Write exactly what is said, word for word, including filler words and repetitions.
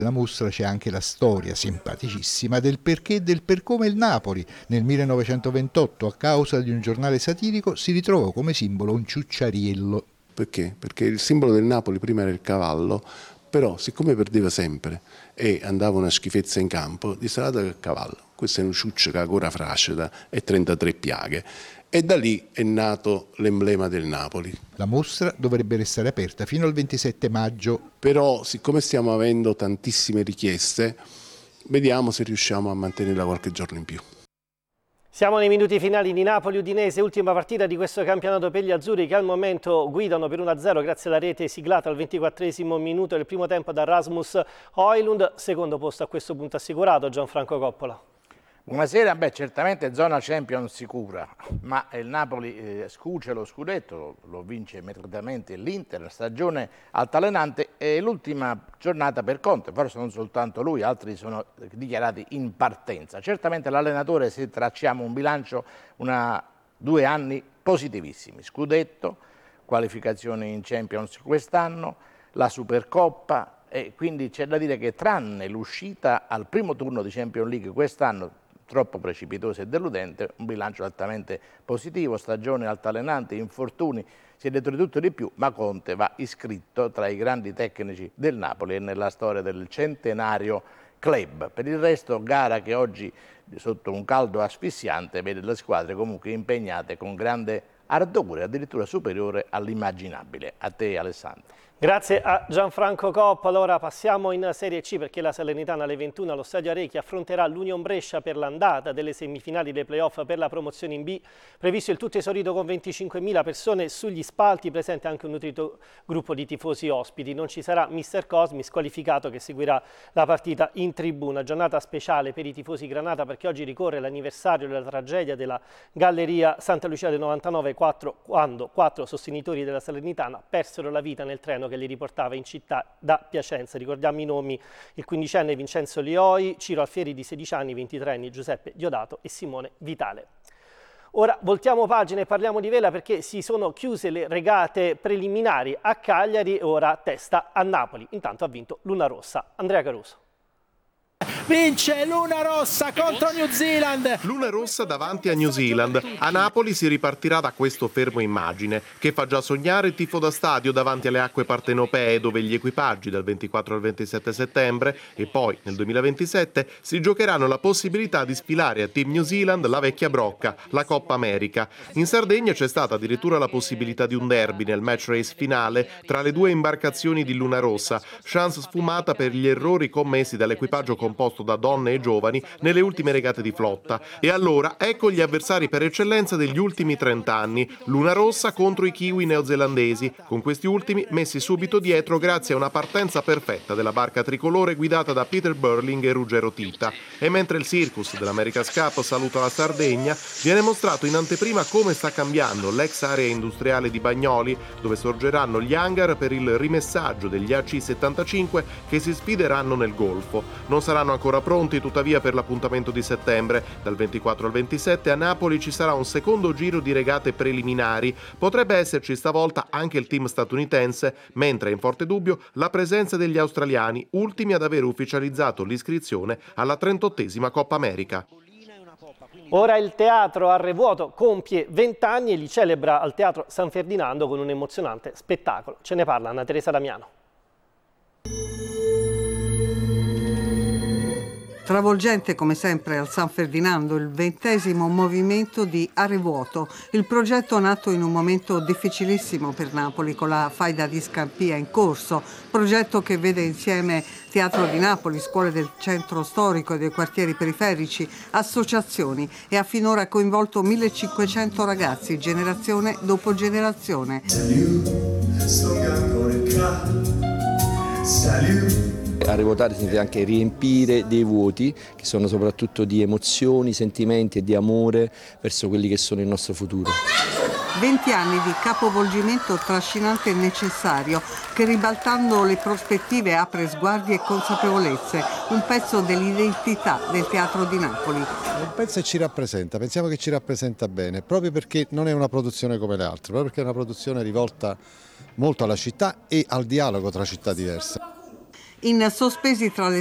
Nella mostra c'è anche la storia simpaticissima del perché e del per come il Napoli nel millenovecentoventotto, a causa di un giornale satirico, si ritrovò come simbolo un ciucciariello. Perché? Perché il simbolo del Napoli prima era il cavallo, però siccome perdeva sempre e andava una schifezza in campo, di salata il cavallo. Questo è un ciuccio che ancora frascida e trentatré piaghe. E da lì è nato l'emblema del Napoli. La mostra dovrebbe restare aperta fino al ventisette maggio. Però siccome stiamo avendo tantissime richieste, vediamo se riusciamo a mantenerla qualche giorno in più. Siamo nei minuti finali di Napoli-Udinese, ultima partita di questo campionato per gli azzurri che al momento guidano per uno a zero grazie alla rete siglata al ventiquattresimo minuto del primo tempo da Rasmus Højlund, secondo posto a questo punto assicurato. Gianfranco Coppola. Buonasera, beh certamente zona Champions sicura, ma il Napoli eh, scuce lo scudetto, lo vince meritatamente l'Inter, stagione altalenante e l'ultima giornata per Conte, forse non soltanto lui, altri sono dichiarati in partenza. Certamente l'allenatore, se tracciamo un bilancio, una, due anni positivissimi, scudetto, qualificazioni in Champions quest'anno, la Supercoppa e quindi c'è da dire che tranne l'uscita al primo turno di Champions League quest'anno, troppo precipitoso e deludente, un bilancio altamente positivo, stagione altalenante, infortuni, si è detto di tutto e di più, ma Conte va iscritto tra i grandi tecnici del Napoli e nella storia del centenario club. Per il resto, gara che oggi sotto un caldo asfissiante vede le squadre comunque impegnate con grande ardore, addirittura superiore all'immaginabile. A te Alessandro. Grazie a Gianfranco Coppa. Allora passiamo in Serie C perché la Salernitana alle ventuno allo Stadio Arechi affronterà l'Union Brescia per l'andata delle semifinali dei playoff per la promozione in B. Previsto il tutto esaurito con venticinquemila persone sugli spalti, presente anche un nutrito gruppo di tifosi ospiti. Non ci sarà mister Cosmi, squalificato, che seguirà la partita in tribuna. Giornata speciale per i tifosi granata perché oggi ricorre l'anniversario della tragedia della Galleria Santa Lucia del novantanove, quando quattro sostenitori della Salernitana persero la vita nel treno che li riportava in città da Piacenza. Ricordiamo i nomi: il quindicenne Vincenzo Lioi, Ciro Alfieri di sedici anni, ventitré anni Giuseppe Diodato e Simone Vitale. Ora voltiamo pagina e parliamo di vela perché si sono chiuse le regate preliminari a Cagliari e ora testa a Napoli. Intanto ha vinto Luna Rossa. Andrea Caruso. Vince Luna Rossa contro New Zealand. Luna Rossa davanti a New Zealand. A Napoli si ripartirà da questo fermo immagine che fa già sognare il tifo da stadio davanti alle acque partenopee, dove gli equipaggi dal ventiquattro al ventisette settembre e poi nel duemilaventisette si giocheranno la possibilità di sfilare a Team New Zealand la vecchia brocca, la Coppa America. In Sardegna c'è stata addirittura la possibilità di un derby nel match race finale tra le due imbarcazioni di Luna Rossa, chance sfumata per gli errori commessi dall'equipaggio composto da donne e giovani nelle ultime regate di flotta. E allora ecco gli avversari per eccellenza degli ultimi trent'anni, Luna Rossa contro i kiwi neozelandesi, con questi ultimi messi subito dietro grazie a una partenza perfetta della barca tricolore guidata da Peter Burling e Ruggero Tita. E mentre il circus dell'America's Cup saluta la Sardegna, viene mostrato in anteprima come sta cambiando l'ex area industriale di Bagnoli, dove sorgeranno gli hangar per il rimessaggio degli A C settantacinque che si sfideranno nel Golfo. Non saranno ancora pronti tuttavia per l'appuntamento di settembre. Dal ventiquattro al ventisette a Napoli ci sarà un secondo giro di regate preliminari. Potrebbe esserci stavolta anche il team statunitense, mentre è in forte dubbio la presenza degli australiani, ultimi ad aver ufficializzato l'iscrizione alla trentottesima Coppa America. Ora il teatro a Revuoto compie venti anni e li celebra al Teatro San Ferdinando con un emozionante spettacolo. Ce ne parla Anna Teresa Damiano. Travolgente come sempre al San Ferdinando il ventesimo movimento di A Revuoto, il progetto nato in un momento difficilissimo per Napoli con la faida di Scampia in corso, progetto che vede insieme Teatro di Napoli, scuole del centro storico e dei quartieri periferici, associazioni e ha finora coinvolto millecinquecento ragazzi, generazione dopo generazione. A Revuotare significa anche riempire dei vuoti che sono soprattutto di emozioni, sentimenti e di amore verso quelli che sono il nostro futuro. venti anni di capovolgimento trascinante e necessario che ribaltando le prospettive apre sguardi e consapevolezze, un pezzo dell'identità del Teatro di Napoli. Un pezzo che ci rappresenta, pensiamo che ci rappresenta bene, proprio perché non è una produzione come le altre, proprio perché è una produzione rivolta molto alla città e al dialogo tra città diverse. In sospesi tra le